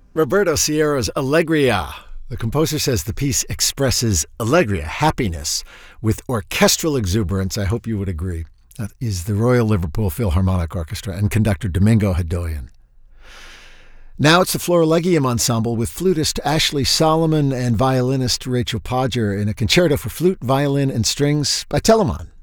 Roberto Sierra's Allegria. The composer says the piece expresses allegria, happiness, with orchestral exuberance. I hope you would agree. That is the Royal Liverpool Philharmonic Orchestra and conductor Domingo Hadoyan. Now it's the Florilegium Ensemble with flutist Ashley Solomon and violinist Rachel Podger in a concerto for flute, violin, and strings by Telemann.